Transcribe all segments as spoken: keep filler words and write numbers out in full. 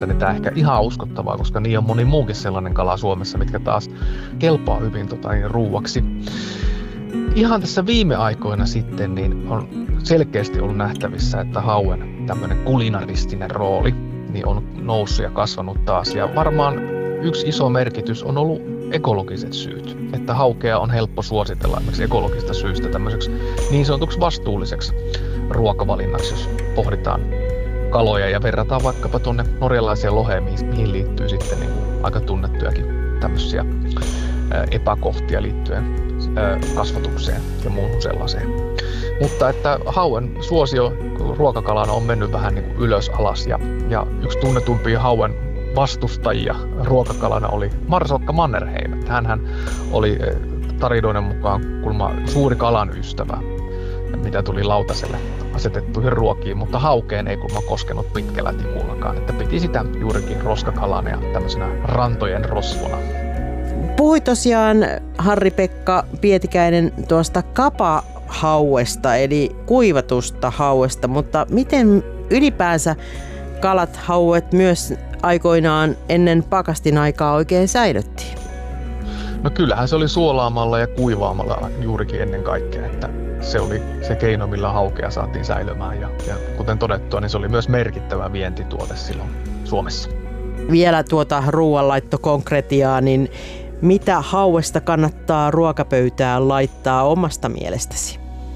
niin tämä ehkä ihan uskottavaa, koska niin on moni muukin sellainen kala Suomessa, mitkä taas kelpaa hyvin tota, niin, ruuaksi. Ihan tässä viime aikoina sitten niin on selkeästi ollut nähtävissä, että hauen tämmöinen kulinaristinen rooli niin on noussut ja kasvanut taas. Ja varmaan yksi iso merkitys on ollut ekologiset syyt, että haukea on helppo suositella esimerkiksi ekologista syystä tämmöiseksi niin sanotuksi vastuulliseksi ruokavalinnaksi, jos pohditaan kaloja ja verrataan vaikkapa tuonne norjalaiseen loheen, mihin liittyy sitten niin kuin aika tunnettujakin tämmöisiä epäkohtia liittyen kasvatukseen ja muuhun sellaiseen. Mutta että hauen suosio ruokakalana on mennyt vähän niin kuin ylös alas ja, ja yksi tunnetumpia hauen vastustajia ruokakalana oli Marsalkka Mannerheim. Hänhän oli tarinoiden mukaan kulma suuri kalan ystävä, mitä tuli lautaselle asetettuihin ruokiin, mutta haukeen ei kulma koskenut pitkällä tikullakaan, että piti sitä juurikin roskakalana ja tämmöisenä rantojen rosvona. Puhui tosiaan Harri-Pekka Pietikäinen tuosta kapahauesta eli kuivatusta hauesta, mutta miten ylipäänsä kalat, hauet myös aikoinaan ennen pakastin aikaa oikein säilyttiin? No kyllähän se oli suolaamalla ja kuivaamalla juurikin ennen kaikkea, että se oli se keino, millä haukea saatiin säilymään ja, ja kuten todettua, niin se oli myös merkittävä vientituote silloin Suomessa. Vielä tuota ruoanlaittokonkretiaa, niin mitä hauesta kannattaa ruokapöytään laittaa omasta mielestäsi?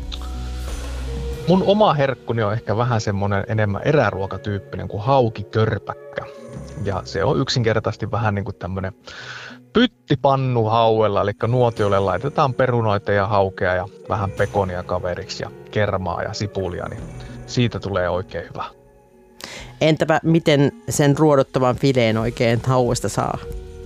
Mun oma herkkuni on ehkä vähän semmoinen enemmän eräruokatyyppinen kuin haukikörpäkkä. Ja se on yksinkertaisesti vähän niin kuin tämmöinen pyttipannu hauella, eli nuotiolle laitetaan perunoita ja haukea ja vähän pekonia kaveriksi ja kermaa ja sipulia, niin siitä tulee oikein hyvä. Entäpä miten sen ruodottavan fileen oikein hauesta saa?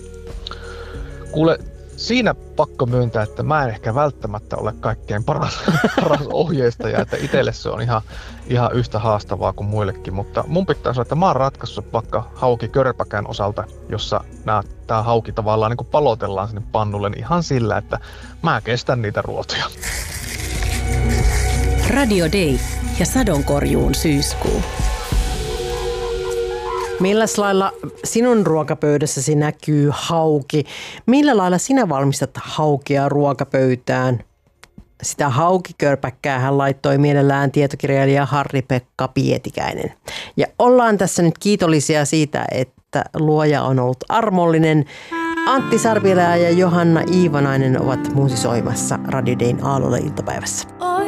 Kuule, siinä pakko myöntää, että mä en ehkä välttämättä ole kaikkein paras, paras ohjeistaja, että itselle se on ihan, ihan yhtä haastavaa kuin muillekin, mutta mun pitää sanoa, että mä oon ratkaissut vaikka haukikörpäkän osalta, jossa tämä hauki tavallaan niin kuin palotellaan sinne pannulle niin ihan sillä, että mä kestän niitä ruotoja. Radio Day ja sadonkorjuun syyskuu. Milläs lailla sinun ruokapöydässäsi näkyy hauki? Millä lailla sinä valmistat haukia ruokapöytään? Sitä haukikörpäkkää hän laittoi mielellään tietokirjailija Harri-Pekka Pietikäinen. Ja ollaan tässä nyt kiitollisia siitä, että luoja on ollut armollinen. Antti Sarvilä ja Johanna Iivanainen ovat musisoimassa Radio Dayn Aallolle iltapäivässä.